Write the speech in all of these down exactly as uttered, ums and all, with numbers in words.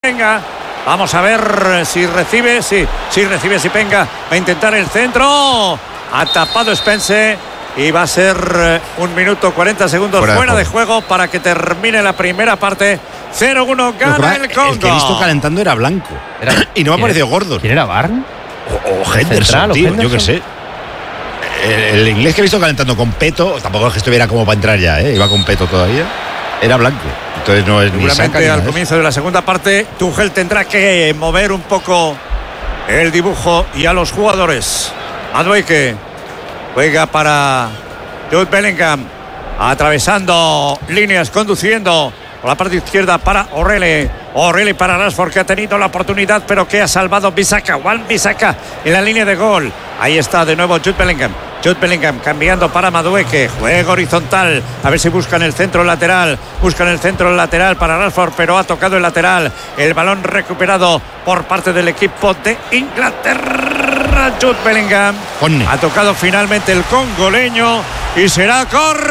Venga, vamos a ver si recibe, sí, si recibe, si venga, va a intentar el centro. Ha tapado Spence y va a ser un minuto cuarenta segundos fuera, fuera de, juego. de juego para que termine la primera parte. cero uno gana el Congo. El que he visto calentando era Blanco. Era, y no me ha parecido gordo. ¿Quién era, Barn? O, o Henderson, tío, Henderson? Yo qué sé. El, el inglés que he visto calentando con Peto, tampoco es que estuviera como para entrar ya, ¿eh? Iba con Peto todavía. Era Blanco. Entonces no es ni saca, ni al comienzo de la segunda parte, Tuchel tendrá que mover un poco el dibujo y a los jugadores. Madueke juega para Jude Bellingham, atravesando líneas, conduciendo por la parte izquierda para O'Reilly. O'Reilly para Rashford, que ha tenido la oportunidad, pero que ha salvado Bissaka. Juan Bissaka en la línea de gol. Ahí está de nuevo Jude Bellingham. Jude Bellingham cambiando para Madueke. Juego horizontal. A ver si buscan el centro lateral. Buscan el centro lateral para Rashford, pero ha tocado el lateral. El balón recuperado por parte del equipo de Inglaterra. Jude Bellingham. Conne. Ha tocado finalmente el congoleño y será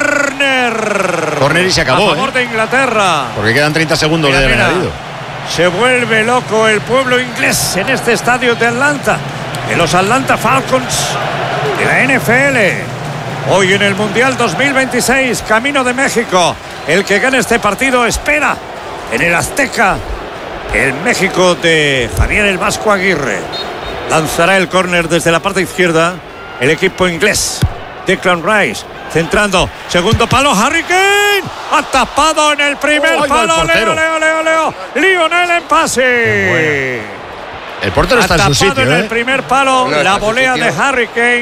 córner. Córner y se acabó. A favor ¿eh? de Inglaterra. Porque quedan treinta segundos mira, de añadido. Se vuelve loco el pueblo inglés en este estadio de Atlanta, de los Atlanta Falcons de la N F L. Hoy en el Mundial dos mil veintiséis, camino de México. El que gane este partido espera en el Azteca el México de Javier el Vasco Aguirre. Lanzará el córner desde la parte izquierda el equipo inglés. Declan Rice centrando, segundo palo, Harry Kane ha tapado en el primer oh, palo. Leo, Leo, Leo, Leo, Lionel en pase. El portero está en su sitio, en ¿eh? el primer palo, no, la volea de Harry Kane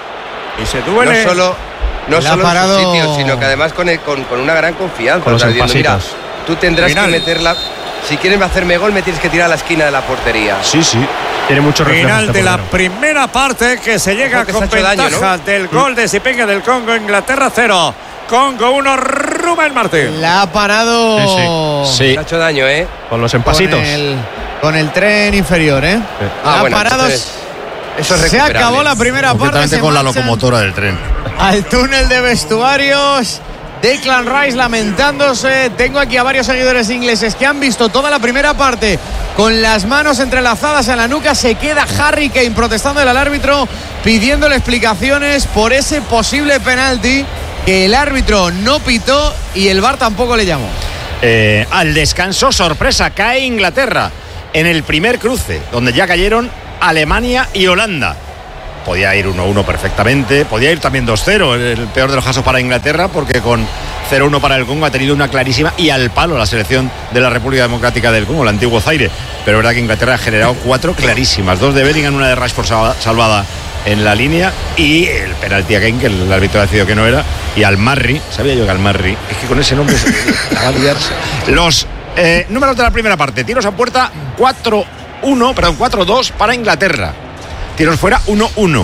y se duele. No solo, no solo parado... en su sitio, sino que además con, el, con, con una gran confianza. Con los o sea, diciendo, mira, tú tendrás Final. que meterla. Si quieres hacerme gol, me tienes que tirar a la esquina de la portería. Sí, sí. Tiene mucho Final este de la portero. primera parte, que se llega que con se ventaja daño, ¿no? del gol de Zipenga del Congo. Inglaterra cero, Congo uno. Rubén Martín. La ha parado. Sí, sí. Se ha hecho daño, ¿eh? Con los empasitos. Con el, con el tren inferior, ¿eh? Sí. La Ah, ha bueno, parado. entonces, eso es Se recuperable. acabó la primera parte. Concretamente Se con la marchan locomotora del tren. al túnel de vestuarios. Declan Rice lamentándose. Tengo aquí a varios seguidores ingleses que han visto toda la primera parte con las manos entrelazadas en la nuca. Se queda Harry Kane protestando al árbitro, pidiéndole explicaciones por ese posible penalti que el árbitro no pitó y el V A R tampoco le llamó. Eh, al descanso, sorpresa, cae Inglaterra en el primer cruce, donde ya cayeron Alemania y Holanda. Podía ir uno uno perfectamente, podía ir también dos cero, el peor de los casos para Inglaterra, porque con cero uno para el Congo ha tenido una clarísima y al palo la selección de la República Democrática del Congo, el antiguo Zaire. Pero es verdad que Inglaterra ha generado cuatro clarísimas, dos de Bellingham, una de Rashford salvada en la línea y el penalti a Kane, que el árbitro ha decidido que no era, y al Marri, sabía yo que al Marri, es que con ese nombre la va a liarse. Los eh, números de la primera parte, tiros a puerta cuatro uno, perdón, cuatro dos para Inglaterra. Tiros fuera uno uno.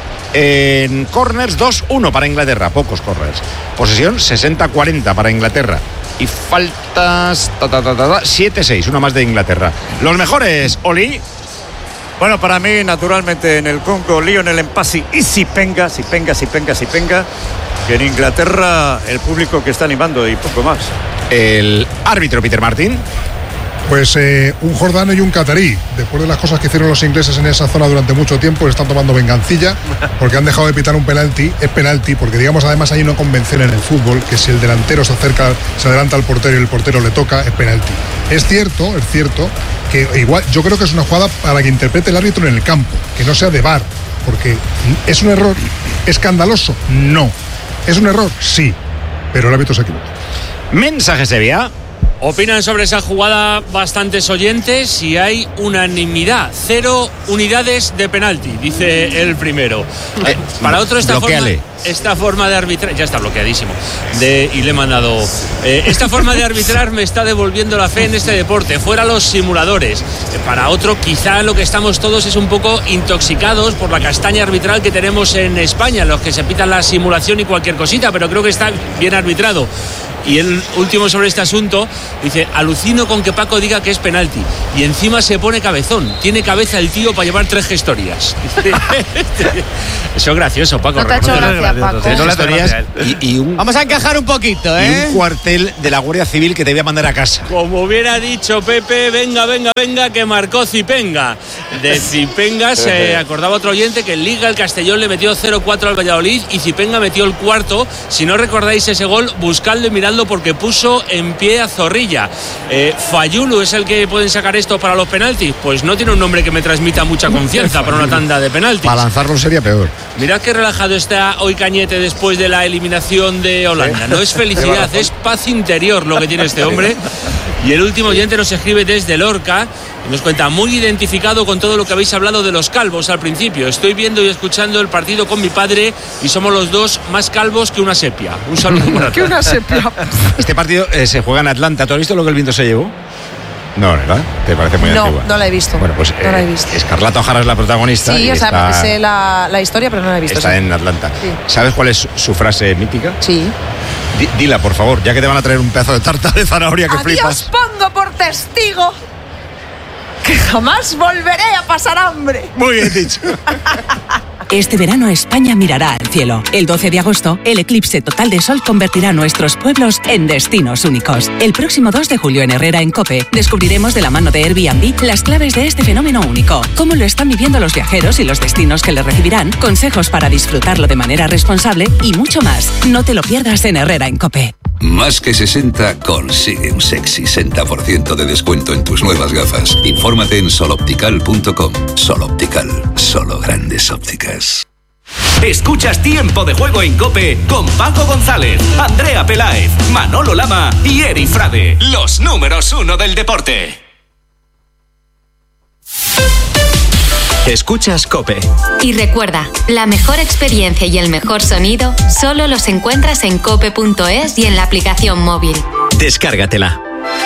En corners dos uno para Inglaterra, pocos corners. Posesión sesenta cuarenta para Inglaterra. Y faltas ta, ta, ta, ta, ta, siete seis, una más de Inglaterra. Los mejores, Oli. Bueno, para mí, naturalmente, en el Congo, Lionel Mpasi y Zipenga, Zipenga, Zipenga, Zipenga. Que en Inglaterra, el público que está animando y poco más. El árbitro Peter Martin. Pues eh, un jordano y un catarí. Después de las cosas que hicieron los ingleses en esa zona durante mucho tiempo, le están tomando vengancilla porque han dejado de pitar un penalti. Es penalti porque, digamos, además hay una convención en el fútbol que si el delantero se acerca, se adelanta al portero y el portero le toca, es penalti. Es cierto, es cierto que igual yo creo que es una jugada para que interprete el árbitro en el campo, que no sea de V A R, porque es un error escandaloso. No. ¿Es un error? Sí. Pero el árbitro se equivoca. Mensaje Sevilla. Opinan sobre esa jugada bastantes oyentes y hay unanimidad. Cero unidades de penalti, dice el primero. Eh, Para otro, esta forma, esta forma de arbitrar. Ya está bloqueadísimo. De, y le he mandado. Eh, esta forma de arbitrar me está devolviendo la fe en este deporte. Fuera los simuladores. Eh, para otro, quizá lo que estamos todos es un poco intoxicados por la castaña arbitral que tenemos en España, los que se pitan la simulación y cualquier cosita, pero creo que está bien arbitrado. Y el último sobre este asunto dice: alucino con que Paco diga que es penalti y encima se pone cabezón. Tiene cabeza el tío para llevar tres gestorías. Eso es gracioso, Paco. No te ha hecho gracia, Paco. Tres gestorías y, y un, Vamos a encajar un poquito, ¿eh? y un cuartel de la Guardia Civil que te voy a mandar a casa. Como hubiera dicho Pepe, venga, venga, venga, que marcó Zipenga. De Zipenga se acordaba otro oyente que en Liga el Castellón le metió cero cuatro al Valladolid y Zipenga metió el cuarto. Si no recordáis ese gol, buscadlo y miradlo porque puso en pie a Zorrilla. Eh, Fayulu es el que pueden sacar esto para los penaltis. Pues no tiene un nombre que me transmita mucha confianza para una tanda de penaltis. Para lanzarlo sería peor. Mirad qué relajado está hoy Cañete después de la eliminación de Holanda. No es felicidad, es paz interior lo que tiene este hombre. Y el último oyente nos escribe desde Lorca y nos cuenta: muy identificado con todo lo que habéis hablado de los calvos al principio. Estoy viendo y escuchando el partido con mi padre y somos los dos más calvos que una sepia. Un saludo. Que una sepia. Este partido eh, se juega en Atlanta. ¿Tú has visto lo que el viento se llevó? No, ¿verdad? ¿Te parece muy No, antigua? no la he visto. Bueno, pues no la he eh, visto. Escarlata O'Hara es la protagonista. Sí, y o sea, está, sé la, la historia, pero no la he visto. está sí. en Atlanta. Sí. ¿Sabes cuál es su frase mítica? Sí. Di- dila, por favor, ya que te van a traer un pedazo de tarta de zanahoria que A flipas. Dios pongo por testigo que jamás volveré a pasar hambre. Muy bien dicho. Este verano España mirará al cielo. El doce de agosto, el eclipse total de sol convertirá nuestros pueblos en destinos únicos. El próximo dos de julio en Herrera en COPE descubriremos de la mano de Airbnb las claves de este fenómeno único, cómo lo están viviendo los viajeros y los destinos que le recibirán, consejos para disfrutarlo de manera responsable y mucho más. No te lo pierdas en Herrera en COPE. Más que sesenta consigue un sexy sesenta por ciento de descuento en tus nuevas gafas. Infórmate en soloptical punto com. Soloptical, solo grandes ópticas. Escuchas Tiempo de Juego en COPE con Paco González, Andrea Peláez, Manolo Lama y Eri Frade, los números uno del deporte. Escuchas COPE. Y recuerda, la mejor experiencia y el mejor sonido solo los encuentras en cope punto es y en la aplicación móvil. Descárgatela.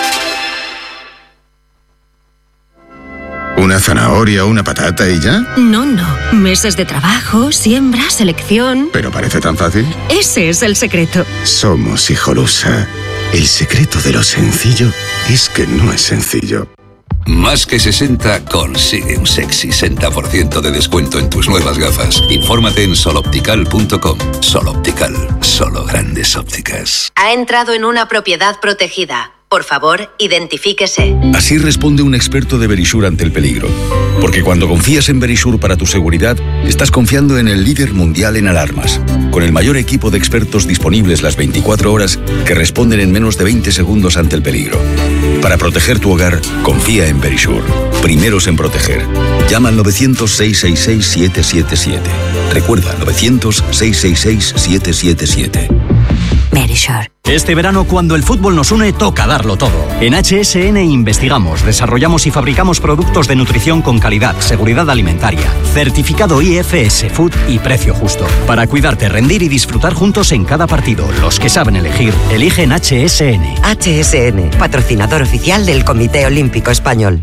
¿Una zanahoria o una patata y ya? No, no. Meses de trabajo, siembra, selección. Pero parece tan fácil. Ese es el secreto. Somos Hijolusa. El secreto de lo sencillo es que no es sencillo. Más que sesenta consigue un sexy sesenta por ciento de descuento en tus nuevas gafas. Infórmate en soloptical punto com. Soloptical, solo grandes ópticas. Ha entrado en una propiedad protegida. Por favor, identifíquese. Así responde un experto de Verisure ante el peligro. Porque cuando confías en Verisure para tu seguridad, estás confiando en el líder mundial en alarmas, con el mayor equipo de expertos disponibles las veinticuatro horas que responden en menos de veinte segundos ante el peligro. Para proteger tu hogar, confía en Verisure. Primeros en proteger. Llama al novecientos, seiscientos sesenta y seis, siete siete siete. Recuerda, novecientos, seiscientos sesenta y seis, siete siete siete. Verisure. Este verano, cuando el fútbol nos une, toca darlo todo. En H S N investigamos, desarrollamos y fabricamos productos de nutrición con calidad, seguridad alimentaria, certificado I F S Food y precio justo. Para cuidarte, rendir y disfrutar juntos en cada partido. Los que saben elegir, eligen H S N. H S N, patrocinador oficial del Comité Olímpico Español.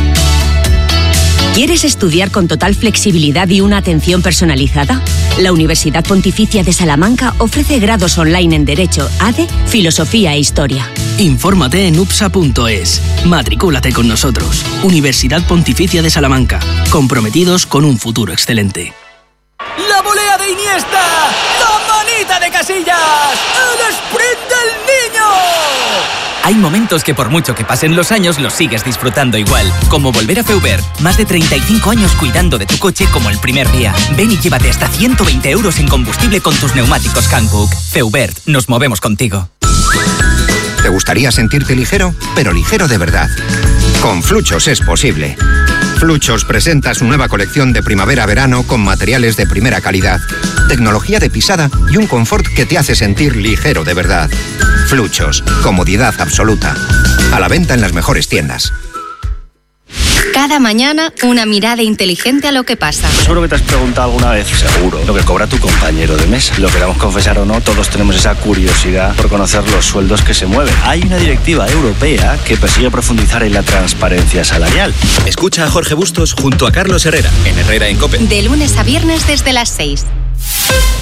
¿Quieres estudiar con total flexibilidad y una atención personalizada? La Universidad Pontificia de Salamanca ofrece grados online en Derecho, A D E, Filosofía e Historia. Infórmate en upsa punto es. Matricúlate con nosotros. Universidad Pontificia de Salamanca. Comprometidos con un futuro excelente. ¡La volea de Iniesta! ¡La manita de Casillas! ¡El sprint del niño! Hay momentos que por mucho que pasen los años los sigues disfrutando igual. Como volver a Feubert. Más de treinta y cinco años cuidando de tu coche como el primer día. Ven y llévate hasta ciento veinte euros en combustible con tus neumáticos Hankook. Feubert, nos movemos contigo. ¿Te gustaría sentirte ligero? Pero ligero de verdad. Con Fluchos es posible. Fluchos presenta su nueva colección de primavera-verano con materiales de primera calidad, tecnología de pisada y un confort que te hace sentir ligero de verdad. Fluchos, comodidad absoluta. A la venta en las mejores tiendas. Cada mañana, una mirada inteligente a lo que pasa. Seguro que te has preguntado alguna vez, seguro, lo que cobra tu compañero de mesa. Lo queramos confesar o no, todos tenemos esa curiosidad por conocer los sueldos que se mueven. Hay una directiva europea que persigue profundizar en la transparencia salarial. Escucha a Jorge Bustos junto a Carlos Herrera, en Herrera en COPE. De lunes a viernes desde las seis.